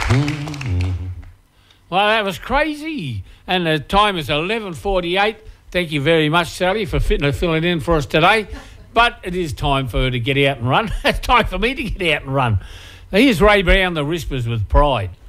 Well, that was crazy. And the time is 11:48. Thank you very much, Sally, for filling in for us today. But it is time for her to get out and run. It's time for me to get out and run. Here's Ray Brown, the Rispers with Pride.